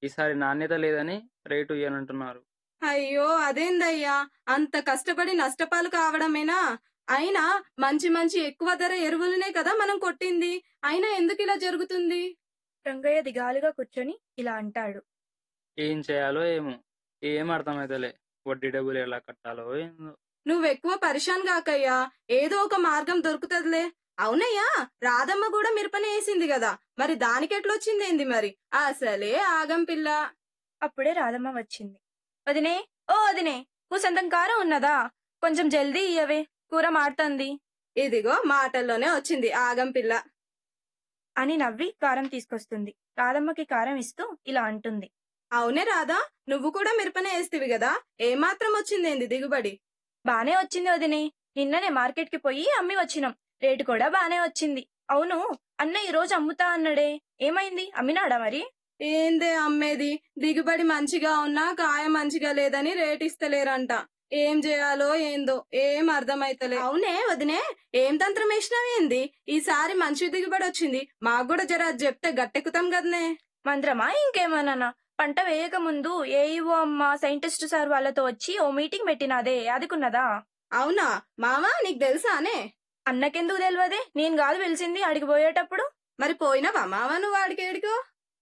ఈసారి నాణ్యత లేదని రేటు ఇయ్యనంటున్నారు. అయ్యో అదేందయ్యా, అంత కష్టపడి నష్టపాలు కావడమేనా? అయినా మంచి మంచి ఎక్కువ ధర ఎరువులనే కదా మనం కొట్టింది, అయినా ఎందుకు ఇలా జరుగుతుంది? రంగయ్య దిగాలుగా కూర్చొని ఇలా అంటాడు. ఏం చేయాలో ఏమో, ఏం అర్థమైతలే. వడ్డీ డబ్బులు ఎలా కట్టాలో ఏందో. నువ్వెక్కువ పరిశాన్ గాకయ్యా, ఏదో ఒక మార్గం దొరుకుతదిలే. అవునయ్యా, రాధమ్మ కూడా మిరపనే వేసింది కదా, మరి దానికెట్లొచ్చిందేంది మరి? అసలే ఆగం పిల్ల. అప్పుడే రాధమ్మ వచ్చింది. వదినే, ఓ వదినే, కూసంతం కారం ఉన్నదా? కొంచెం జల్దీ ఇయ్యవే, కూర మాడుతుంది ఇదిగో మాటల్లోనే వచ్చింది ఆగం పిల్ల అని నవ్వి కారం తీసుకొస్తుంది. రాధమ్మకి కారం ఇస్తూ ఇలా అంటుంది. అవునే రాధా, నువ్వు కూడా మిరపనే వేస్తివి కదా, ఏమాత్రం వచ్చిందేంది దిగుబడి? బానే వచ్చింది వదినే, నిన్ననే మార్కెట్కి పోయి అమ్మి వచ్చినాం, రేటు కూడా బానే వచ్చింది. అవును, అన్న ఈ రోజు అమ్ముతా అన్నాడే, ఏమైంది, అమ్మినాడా మరి? ఏందే అమ్మేది, దిగుబడి మంచిగా ఉన్నా కాయ మంచిగా లేదని రేట్ ఇస్తలేరంట. ఏం చేయాలో ఏందో ఏం అర్థమైతలే. అవునే వదినే, ఏం తంత్రం వేసినావేంది? ఈసారి మంచి దిగుబడి వచ్చింది, మాకు కూడా జర చెప్తే గట్టెక్కుతాం కదనే. మంత్రమా ఇంకేమన్నా? పంట వేయక ముందు ఏఈఓ అమ్మ సైంటిస్ట్ సార్ వాళ్ళతో వచ్చి ఓ మీటింగ్ పెట్టినాదే, అదికున్నదా? అవునా మావా, నీకు తెలుసానే? అన్నకెందుకు తెలియదే, నేను కాదు పిలిచింది అడిగి పోయేటప్పుడు. మరి పోయినావా మావా నువ్వు ఆడికేడికో?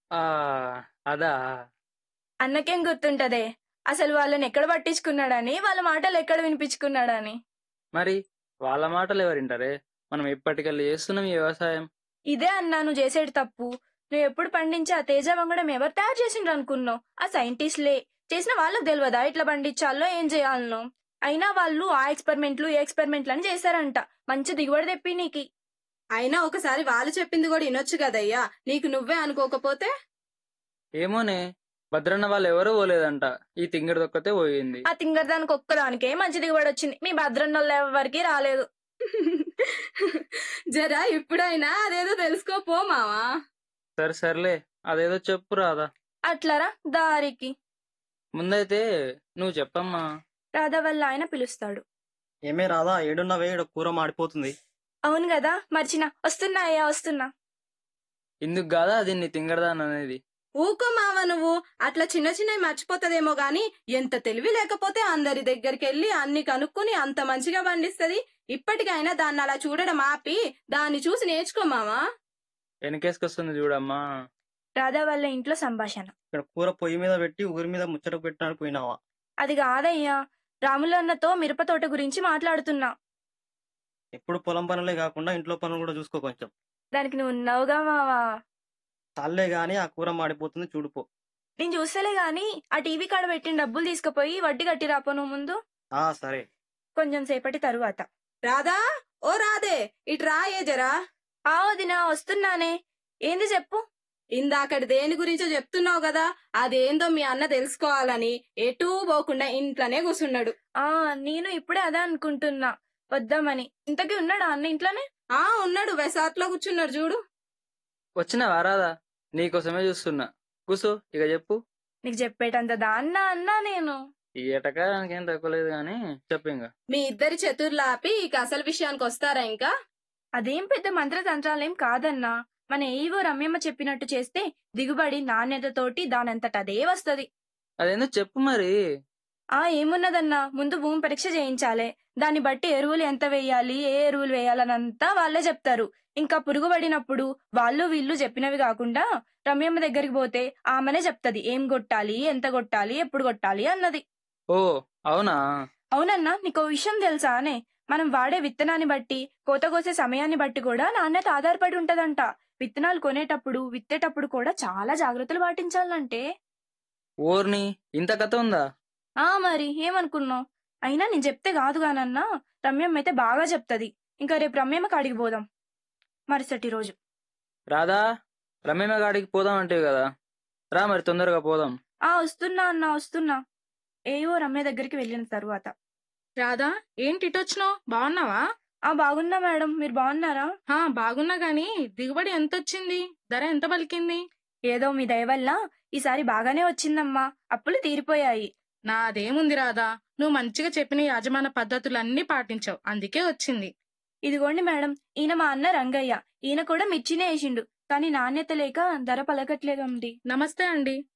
అదా, అన్నకేం గుర్తుంటదే, అసలు వాళ్ళని ఎక్కడ పట్టించుకున్నాడని, వాళ్ళ మాటలు ఎక్కడ వినిపించుకున్నాడని. మరి వాళ్ళ మాటలు ఎవరింటారే? మనం ఎప్పటికెళ్ళి చేస్తున్నాం ఈ వ్యవసాయం. ఇదే అన్నా నువ్వు చేసేటి తప్పు. నువ్వు ఎప్పుడు పండించి ఆ తేజ వంగడం ఎవరు తయారు చేసిండ్రు అనుకున్నావు? ఆ సైంటిస్ట్లే చేసిన, వాళ్ళకు తెలియదా ఇట్లా పండించాలో ఏం చేయాలనో? అయినా వాళ్ళు ఆ ఎక్స్పెరిమెంట్లు ఏ ఎక్స్పెరిమెంట్లు అని చేశారంట, మంచి దిగుబడి తెప్పి నీకి. అయినా ఒకసారి వాళ్ళు చెప్పింది కూడా వినొచ్చు కదయ్యా, నీకు నువ్వే అనుకోకపోతే. ఏమోనే, భద్రన్న వాళ్ళు ఎవరూ పోలేదంట, ఈ తింగడి దొక్కతే పోయింది. ఆ తింగరదానికి ఒక్కదానికే మంచి దిగుబడి వచ్చింది, మీ భద్రన్నోళ్ళు ఎవరికి రాలేదు. జరా ఇప్పుడైనా అదేదో తెలుసుకోపో మావా. సర్లే, అదేదో చెప్పు రాదా. అట్లరా దారికి. ముందైతే నువ్వు చెప్పమ్మా. రాధా వల్ల ఆయన పిలుస్తాడు. ఏమే రాదా, ఏడున్నవే, ఈడ కూర మాడిపోతుంది. అవును కదా, మర్చినా, వస్తున్నా అయ్యా వస్తున్నా. ఇందుకు కాదా దీన్ని తింగరదాన్ అనేది? ఊకో మావా నువ్వు, అట్లా చిన్న చిన్నవి మర్చిపోతదేమో గాని ఎంత తెలివి లేకపోతే అందరి దగ్గరికి వెళ్ళి అన్ని కనుక్కుని అంత మంచిగా పండిస్తది. ఇప్పటికైనా దాన్ని అలా చూడడం ఆపి దాన్ని చూసి నేర్చుకో మావా. వెనకేసుకొస్తుంది చూడమ్మా. రాధా వాళ్ళ ఇంట్లో సంభాషణ. ఇక్కడ కూర పొయ్యి మీద పెట్టి ఊరి మీద ముచ్చట పెట్టడానికి పోయినావా? అది కాదయ్యా, రాములన్నతో మిరప తోట గురించి మాట్లాడుతున్నా. ఎప్పుడు పొలం పనులే కాకుండా ఇంట్లో పనులు కూడా చూసుకో కొంచెం. దానికి నువ్వు ఉన్నావుగా మావా. చాలే గాని ఆ కూర మాడిపోతుంది చూడుపో. నేను చూస్తలే గాని ఆ టీవీ కాడ పెట్టిన డబ్బులు తీసుకుపోయి వడ్డీ కట్టి రాపో నువ్వు ముందు. సరే. కొంచెం సేపటి తరువాత. రాధా, ఓ రాధే, ఇటు రాయే జరా. ఆ వదినా వస్తున్నానే, ఏంది చెప్పు. ఇందాకటి దేని గురించో చెప్తున్నావు కదా, అదేందో మీ అన్న తెలుసుకోవాలని ఎటూ పోకుండా ఇంట్లోనే కూర్చున్నాడు. నేను ఇప్పుడే అదే అనుకుంటున్నా వద్దామని. ఇంతకీ ఉన్నాడా అన్న ఇంట్లోనే? ఉన్నాడు, వెసాట్లో కూర్చున్నాడు చూడు. వచ్చినావా రాదా? నీకోసమే చూస్తున్నా, కూసో. ఇక చెప్పు. నీకు చెప్పేటంత దాన్నా అన్నా నేను? ఈ ఏటక నాకేం తక్కువలేదు గాని చెప్పు. ఇంకా మీ ఇద్దరి చతుర్లు ఆపి ఇక అసలు విషయానికి వస్తారా? ఇంకా అదేం పెద్ద మంత్రతంత్రాలేం కాదన్నా, మన ఏవో రమ్యమ్మ చెప్పినట్టు చేస్తే దిగుబడి నాణ్యతతోటి దానంతట అదే వస్తది. అదేందో చెప్పు మరి. ఏమున్నదన్నా, ముందు భూమి పరీక్ష చేయించాలే, దాన్ని బట్టి ఎరువులు ఎంత వేయాలి, ఏ ఎరువులు వేయాలనంతా వాళ్ళే చెప్తారు. ఇంకా పురుగు పడినప్పుడు వాళ్ళు వీళ్ళు చెప్పినవి కాకుండా రమ్యమ్మ దగ్గరికి పోతే ఆమెనే చెప్తది ఏం కొట్టాలి, ఎంత కొట్టాలి, ఎప్పుడు కొట్టాలి అన్నది. ఓ అవునా? అవునన్నా, నీకో విషయం తెలుసా అనే, మనం వాడే విత్తనాన్ని బట్టి, కోత కోసే సమయాన్ని బట్టి కూడా నాణ్యత ఆధారపడి ఉంటదంట. విత్తనాలు కొనేటప్పుడు విత్తేటప్పుడు కూడా చాలా జాగ్రత్తలు పాటించాలంటే. ఓర్ని, ఇంత కథ ఉందా? మరి ఏమనుకున్నావు? అయినా నేను చెప్తే కాదుగానన్నా, రమ్యమ్మ అయితే బాగా చెప్తది. ఇంకా రేపు రమ్యమ్మ కాడికి పోదాం మరుసటి రోజు. రాధా, రమ్యమ్మ కాడికి పోదాం అంటే కదా, రా మరి తొందరగా పోదాం. వస్తున్నా అన్నా వస్తున్నా. ఏవో రమ్య దగ్గరికి వెళ్ళిన తరువాత. రాధా, ఏంటి ఇటొచ్చినావు? బాగున్నావా? బాగున్నా మేడం, మీరు బాగున్నారా? బాగున్నా గాని దిగుబడి ఎంత వచ్చింది, ధర ఎంత పలికింది? ఏదో మీ దయ వల్ల ఈసారి బాగానే వచ్చిందమ్మా, అప్పులు తీరిపోయాయి. నాదేముంది రాధా, నువ్వు మంచిగా చెప్పిన యాజమాన పద్ధతులన్నీ పాటించావు, అందుకే వచ్చింది. ఇదిగోండి మేడం, ఈయన మా అన్న రంగయ్య, ఈయన కూడా మిర్చినే వేసిండు, కానీ నాణ్యత లేక ధర పలకట్లేదండి. నమస్తే అండి.